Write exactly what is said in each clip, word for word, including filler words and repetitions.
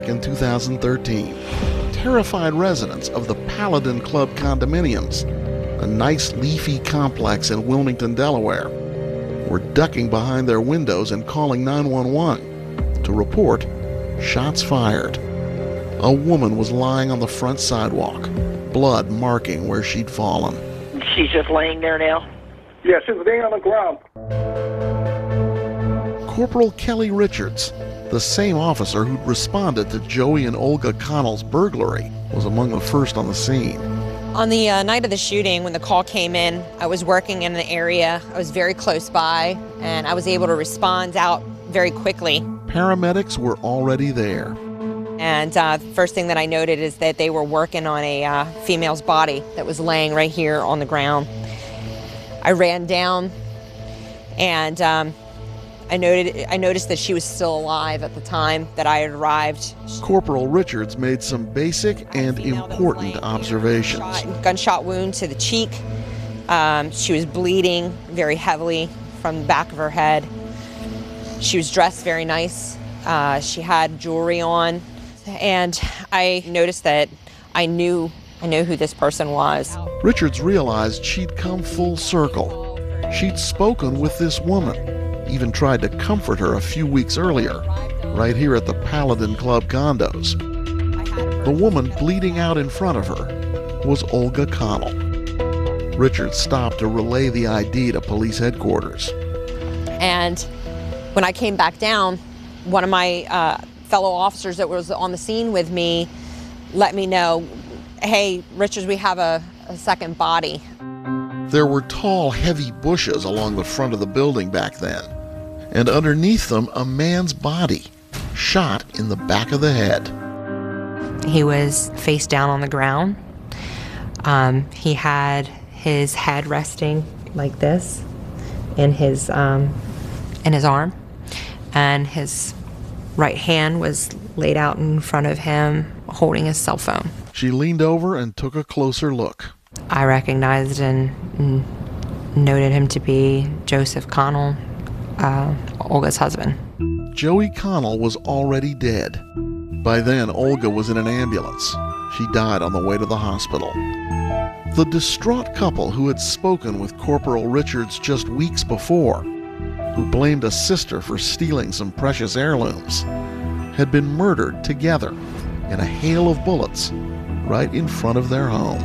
In two thousand thirteen, terrified residents of the Paladin Club condominiums, a nice leafy complex in Wilmington, Delaware, were ducking behind their windows and calling nine one one to report shots fired. A woman was lying on the front sidewalk, blood marking where she'd fallen. She's just laying there now? Yeah, she's laying on the ground. Corporal Kelly Richards, the same officer who'd responded to Joey and Olga Connell's burglary, was among the first on the scene. On the uh, night of the shooting, when the call came in, I was working in an area. I was very close by, and I was able to respond out very quickly. Paramedics were already there. And uh, the first thing that I noted is that they were working on a uh, female's body that was laying right here on the ground. I ran down, and um, I noted I noticed that she was still alive at the time that I had arrived. Corporal Richards made some basic and important observations. Gunshot, gunshot wound to the cheek. Um, she was bleeding very heavily from the back of her head. She was dressed very nice. Uh, she had jewelry on, and I noticed that I knew I knew who this person was. Richards realized she'd come full circle. She'd spoken with this woman. Even tried to comfort her a few weeks earlier, right here at the Paladin Club condos. The woman bleeding out in front of her was Olga Connell. Richard stopped to relay the I D to police headquarters. And when I came back down, one of my uh, fellow officers that was on the scene with me let me know, hey, Richards, we have a, a second body. There were tall, heavy bushes along the front of the building back then, and underneath them, a man's body, shot in the back of the head. He was face down on the ground. Um, he had his head resting like this in his, um, in his arm, and his right hand was laid out in front of him, holding his cell phone. She leaned over and took a closer look. I recognized and, and noted him to be Joseph Connell, uh, Olga's husband. Joey Connell was already dead. By then, Olga was in an ambulance. She died on the way to the hospital. The distraught couple who had spoken with Corporal Richards just weeks before, who blamed a sister for stealing some precious heirlooms, had been murdered together in a hail of bullets right in front of their home.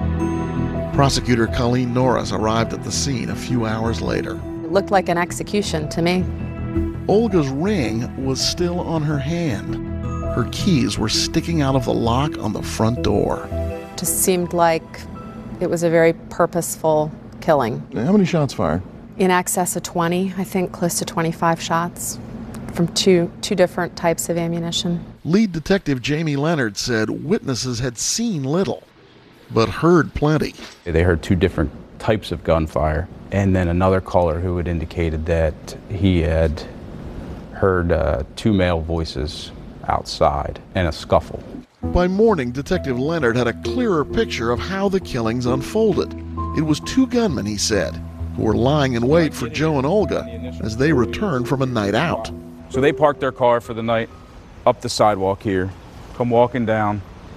Prosecutor Colleen Norris arrived at the scene a few hours later. It looked like an execution to me. Olga's ring was still on her hand. Her keys were sticking out of the lock on the front door. It just seemed like it was a very purposeful killing. How many shots fired? In excess of twenty, I think close to twenty-five shots from two, two different types of ammunition. Lead Detective Jamie Leonard said witnesses had seen little, but heard plenty. They heard two different types of gunfire, and then another caller who had indicated that he had heard uh, two male voices outside and a scuffle. By morning, Detective Leonard had a clearer picture of how the killings unfolded. It was two gunmen, he said, who were lying in wait for Joe and Olga as they returned from a night out. So they parked their car for the night up the sidewalk here, come walking down,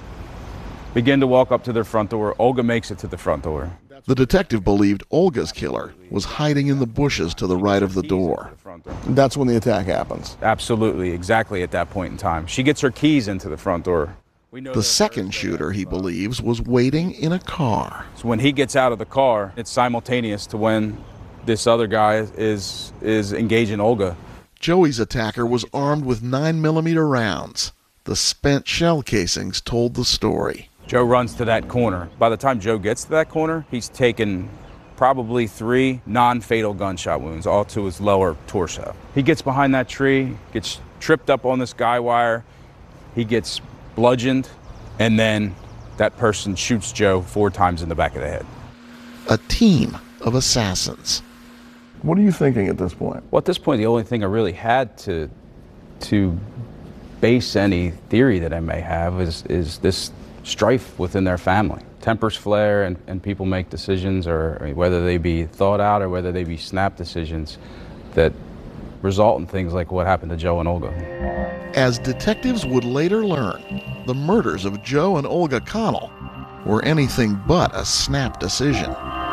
begin to walk up to their front door. Olga makes it to the front door. The detective believed Olga's killer was hiding in the bushes to the right of the door. That's when the attack happens. Absolutely, exactly at that point in time. She gets her keys into the front door. The second shooter, he believes, was waiting in a car. So when he gets out of the car, it's simultaneous to when this other guy is, is engaging Olga. Joey's attacker was armed with nine millimeter rounds. The spent shell casings told the story. Joe runs to that corner. By the time Joe gets to that corner, he's taken probably three non-fatal gunshot wounds, all to his lower torso. He gets behind that tree, gets tripped up on this guy wire, he gets bludgeoned, and then that person shoots Joe four times in the back of the head. A team of assassins. What are you thinking at this point? Well, at this point, the only thing I really had to to base any theory that I may have is, is this strife within their family. Tempers flare and, and people make decisions, or whether they be thought out or whether they be snap decisions, that result in things like what happened to Joe and Olga. As detectives would later learn, the murders of Joe and Olga Connell were anything but a snap decision.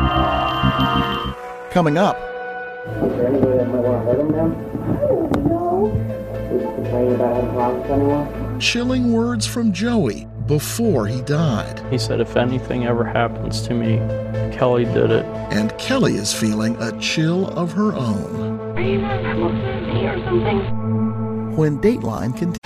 Coming up, Is there anybody that might want to hurt him now? I don't know. Was he complaining about having problems with anyone? chilling words from Joey before he died. He said, if anything ever happens to me, Kelly did it. And Kelly is feeling a chill of her own. Are you not supposed to be or something? When Dateline continues.